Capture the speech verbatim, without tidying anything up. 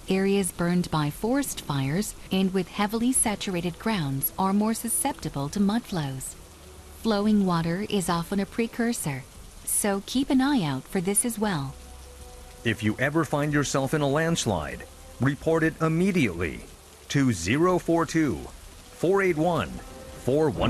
Areas burned by forest fires and with heavily saturated grounds are more susceptible to mud flows. Flowing water is often a precursor, so keep an eye out for this as well. If you ever find yourself in a landslide, report it immediately to zero four two, four eight one, four one.